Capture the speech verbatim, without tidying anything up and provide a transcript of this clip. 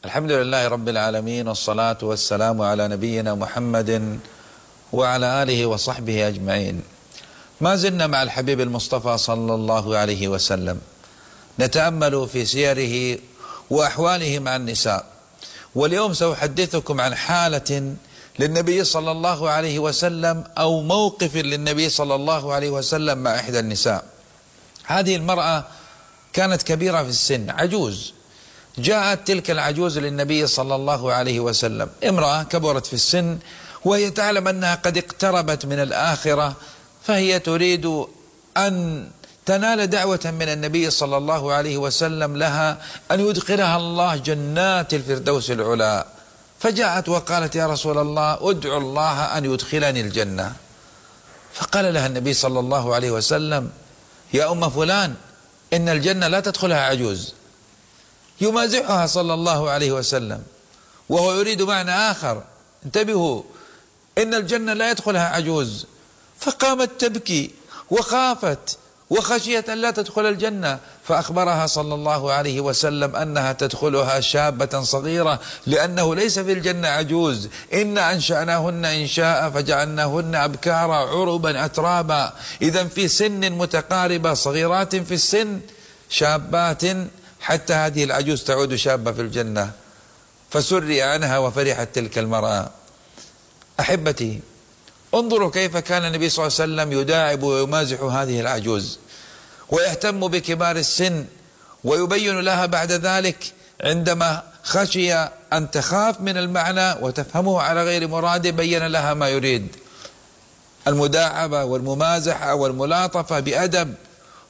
الحمد لله رب العالمين، والصلاة والسلام على نبينا محمد وعلى آله وصحبه أجمعين. ما زلنا مع الحبيب المصطفى صلى الله عليه وسلم نتأمل في سيره وأحواله مع النساء، واليوم سأحدثكم عن حالة للنبي صلى الله عليه وسلم أو موقف للنبي صلى الله عليه وسلم مع إحدى النساء. هذه المرأة كانت كبيرة في السن، عجوز. جاءت تلك العجوز للنبي صلى الله عليه وسلم، امرأة كبرت في السن وهي تعلم أنها قد اقتربت من الآخرة، فهي تريد أن تنال دعوة من النبي صلى الله عليه وسلم لها أن يدخلها الله جنات الفردوس العلا. فجاءت وقالت: يا رسول الله، ادعو الله أن يدخلني الجنة. فقال لها النبي صلى الله عليه وسلم: يا أم فلان، إن الجنة لا تدخلها عجوز. يمازحها صلى الله عليه وسلم وهو يريد معنى آخر، انتبهوا، إن الجنة لا يدخلها عجوز. فقامت تبكي وخافت وخشيت أن لا تدخل الجنة، فأخبرها صلى الله عليه وسلم أنها تدخلها شابة صغيرة، لأنه ليس في الجنة عجوز. إنا أنشأناهن إنشاء فجعلناهن أبكارا عربا أترابا. إذا في سن متقاربة، صغيرات في السن، شابات، حتى هذه العجوز تعود شابة في الجنة. فسري عنها وفرحت تلك المرأة. أحبتي، انظروا كيف كان النبي صلى الله عليه وسلم يداعب ويمازح هذه العجوز ويهتم بكبار السن، ويبين لها بعد ذلك عندما خشي أن تخاف من المعنى وتفهمه على غير مراد، بين لها ما يريد: المداعبة والممازحة والملاطفة بأدب،